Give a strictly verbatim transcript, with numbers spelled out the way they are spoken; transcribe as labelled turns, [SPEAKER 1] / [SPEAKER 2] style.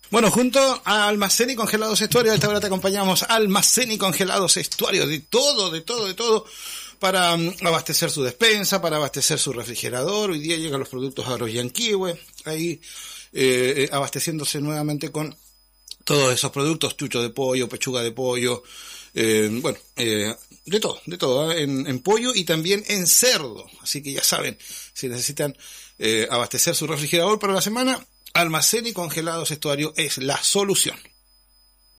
[SPEAKER 1] Bueno, junto a Almacén y Congelados Estuarios, a esta hora te acompañamos. Almacén y Congelados Estuarios, de todo, de todo, de todo, para um, abastecer su despensa, para abastecer su refrigerador. Hoy día llegan los productos Agroyanquihue, ahí eh, abasteciéndose nuevamente con todos esos productos, chucho de pollo, pechuga de pollo, eh, bueno, eh, de todo, de todo, ¿eh? en, en pollo y también en cerdo. Así que ya saben, si necesitan eh, abastecer su refrigerador para la semana, Almacén y Congelados Estuarios es la solución.